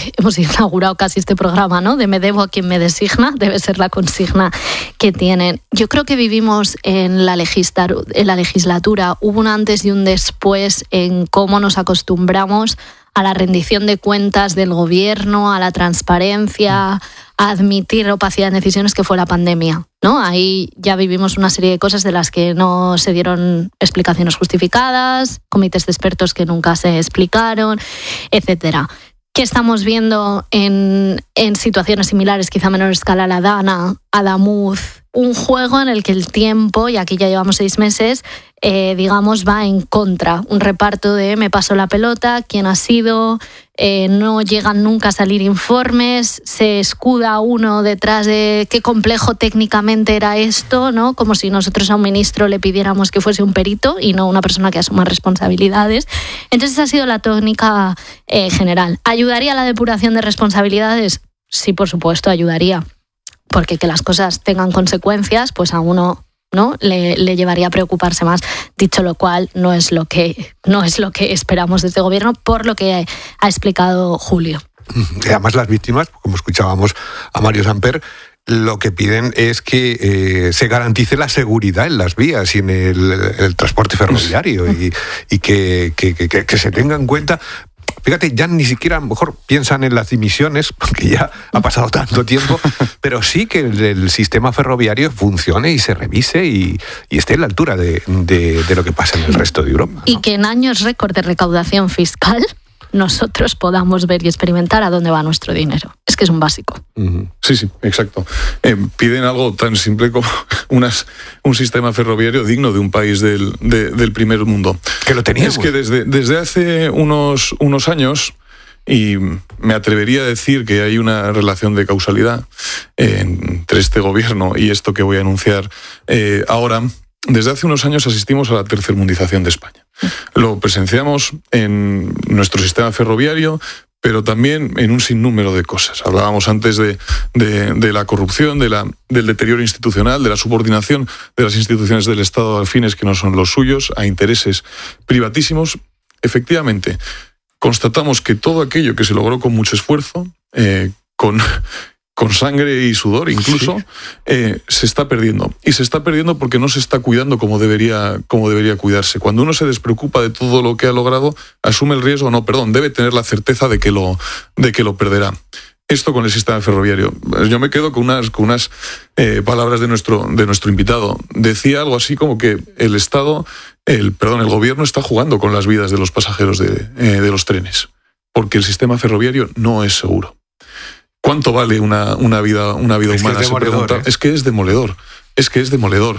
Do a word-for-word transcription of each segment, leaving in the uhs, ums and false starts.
hemos inaugurado casi este programa, ¿no? De me debo a quien me designa, debe ser la consigna que tienen. Yo creo que vivimos en la, legislar- en la legislatura, hubo un antes y un después en cómo nos acostumbramos a la rendición de cuentas del gobierno, a la transparencia, a admitir opacidad en decisiones, que fue la pandemia, ¿no? Ahí ya vivimos una serie de cosas de las que no se dieron explicaciones justificadas, comités de expertos que nunca se explicaron, etcétera. ¿Qué estamos viendo en, en situaciones similares, quizá a menor escala, la Dana, Adamuz? Un juego en el que el tiempo, y aquí ya llevamos seis meses, eh, digamos, va en contra. Un reparto de me paso la pelota, quién ha sido, eh, no llegan nunca a salir informes, se escuda uno detrás de qué complejo técnicamente era esto, ¿no? Como si nosotros a un ministro le pidiéramos que fuese un perito y no una persona que asuma responsabilidades. Entonces esa ha sido la tónica eh, general. ¿Ayudaría a la depuración de responsabilidades? Sí, por supuesto, ayudaría. Porque que las cosas tengan consecuencias, pues a uno, ¿no?, le, le llevaría a preocuparse más. Dicho lo cual, no es lo que no es lo que esperamos de este gobierno, por lo que ha explicado Julio. Y además las víctimas, como escuchábamos a Mario Samper, lo que piden es que eh, se garantice la seguridad en las vías y en el, el transporte ferroviario y, y que, que, que, que se tenga en cuenta. Fíjate, ya ni siquiera a lo mejor piensan en las dimisiones, porque ya ha pasado tanto tiempo, pero sí que el, el sistema ferroviario funcione y se revise y, y esté a la altura de, de, de lo que pasa en el resto de Europa, ¿no? Y que en años récord de recaudación fiscal nosotros podamos ver y experimentar a dónde va nuestro dinero. Es que es un básico. Uh-huh. Sí, sí, exacto. Eh, piden algo tan simple como unas, un sistema ferroviario digno de un país del, de, del primer mundo. Que lo teníamos. Es que desde, desde hace unos, unos años, y me atrevería a decir que hay una relación de causalidad eh, entre este gobierno y esto que voy a anunciar eh, ahora. Desde hace unos años asistimos a la tercermundización de España. Lo presenciamos en nuestro sistema ferroviario, pero también en un sinnúmero de cosas. Hablábamos antes de, de, de la corrupción, de la, del deterioro institucional, de la subordinación de las instituciones del Estado a fines que no son los suyos, a intereses privatísimos. Efectivamente, constatamos que todo aquello que se logró con mucho esfuerzo, eh, con... con sangre y sudor incluso, sí. eh, se está perdiendo. Y se está perdiendo porque no se está cuidando como debería, como debería cuidarse. Cuando uno se despreocupa de todo lo que ha logrado, asume el riesgo, no, perdón, debe tener la certeza de que lo, de que lo perderá. Esto con el sistema ferroviario. Yo me quedo con unas, con unas eh, palabras de nuestro, de nuestro invitado. Decía algo así como que el Estado, el, perdón, el gobierno está jugando con las vidas de los pasajeros de, eh, de los trenes, porque el sistema ferroviario no es seguro. ¿Cuánto vale una, una vida, una vida es humana? Que es, se pregunta. ¿eh? Es que es demoledor. Es que es demoledor.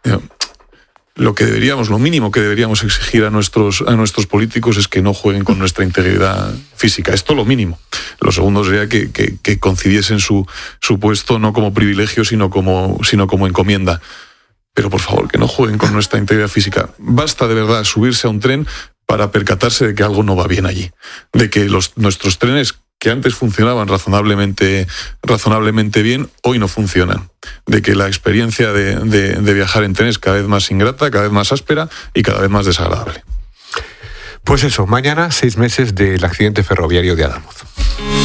Lo que deberíamos, lo mínimo que deberíamos exigir a nuestros, a nuestros políticos es que no jueguen con nuestra integridad física. Esto lo mínimo. Lo segundo sería que, que, que concidiesen su, su puesto no como privilegio, sino como, sino como encomienda. Pero por favor, que no jueguen con nuestra integridad física. Basta de verdad subirse a un tren para percatarse de que algo no va bien allí. De que los, nuestros trenes, que antes funcionaban razonablemente, razonablemente bien, hoy no funcionan. De que la experiencia de, de, de viajar en tren es cada vez más ingrata, cada vez más áspera y cada vez más desagradable. Pues eso, mañana seis meses del accidente ferroviario de Adamuz.